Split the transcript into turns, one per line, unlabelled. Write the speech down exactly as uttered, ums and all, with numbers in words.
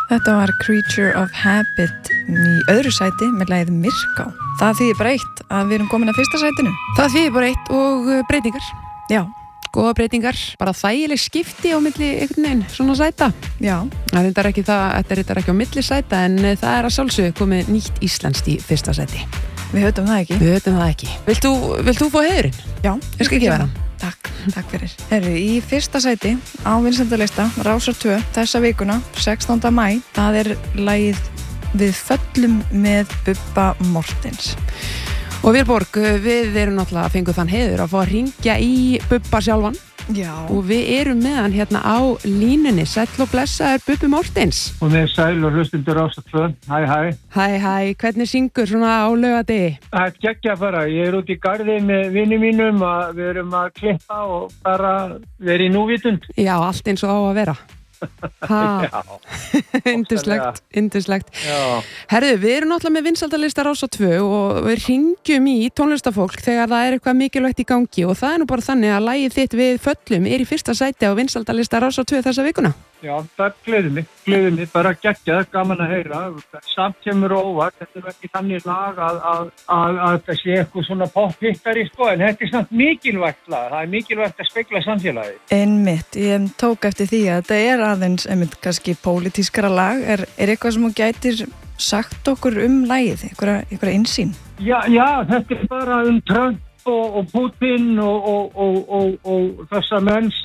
Þetta var Creature of Habit í öðru sæti með lagið Myrká. Það þýðir bara eitt að við erum komin að fyrsta sætinu.
Það þýðir bara eitt og breytingar.
Já.
Góða breytingar, bara þægileg skipti á milli einhvern veginn, svona sæta.
Já.
Það er ekki það, þetta er þetta ekki á milli sæta, en það er að sjálfsögðu komið nýtt íslenskt í fyrsta sæti.
Við höfum það ekki.
Við höfum það ekki. Vilt þú, vilt þú fá heiðurinn?
Já.
Ég skal gefa hann.
Takk, takk fyrir. Herru, í fyrsta sæti á vinsældalista Rásar tvö þessa vikuna, sextánda maí, það er lagið Við föllum með Bubba Mortens.
Og Vilborg, við erum náttúrulega að fengu þann heiður að fá að hringja í Bubba sjálfan.
Já. Og
við erum með hann hérna á línunni. Sæll og blessaður Bubbi Mortens.
Og með sæl og hlustundur Rásar tvö. Hæ, hæ.
Hæ, hæ. Hvernig syngur svona á laugardegi?
Það er geggja bara. Ég er út í garði með vinni mínum að við erum að klippa og bara vera í núvitund.
Já, allt eins og á að vera.
Já.
Yndislegt, yndislegt.
Já.
Herðu, við erum náttúrulega með vinsældalista Rásar tvö og við hringjum í tónlistafólk þegar það er eitthvað mikilvægt í gangi og það er nú bara þannig að lagið þitt Við föllum er í fyrsta sæti á vinsældalista Rásar tvö þessa vikuna.
Já, það gleður mig, gleður mig, bara geggjað, gaman að heyra. Samt kemur óvart, þetta er ekki þannig lag að, að, að, að það sé eitthvað svona popphittari sko, en þetta er samt mikilvægt lag, það er mikilvægt að spegla samfélagið.
Einmitt, ég tók eftir því að þetta er aðeins, einmitt, kannski pólitískara lag, er, er eitthvað sem þú gætir sagt okkur um lagið, einhverja, einhverja innsýn?
Já, já, þetta er bara um Trump og, og Putin og, og, og, og, og þessa menn